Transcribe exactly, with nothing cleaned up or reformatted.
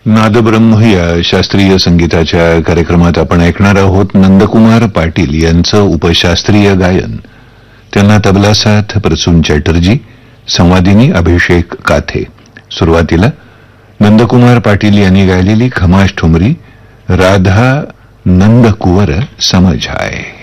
नादब्रह्म या शास्त्रीय संगीताच्या कार्यक्रमात आपण ऐकणार आहोत नंदकुमार पाटील यांचं उपशास्त्रीय गायन. त्यांना तबला साथ प्रसून चॅटर्जी, संवादिनी अभिषेक काथे. सुरुवातीला नंदकुमार पाटील यांनी गायलेली खमाश ठुमरी राधा नंद कुंवर समझ आए.